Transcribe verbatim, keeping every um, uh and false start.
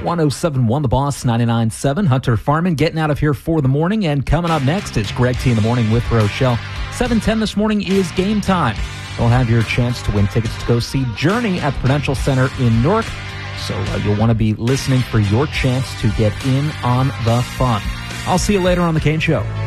one oh seven point one The Boss, ninety-nine point seven. Hunter Farman getting out of here for the morning. And coming up next is Greg T in the Morning with Rochelle. seven ten this morning is Game Time. You'll have your chance to win tickets to go see Journey at the Prudential Center in Newark. So uh, you'll want to be listening for your chance to get in on the fun. I'll see you later on The Kane Show.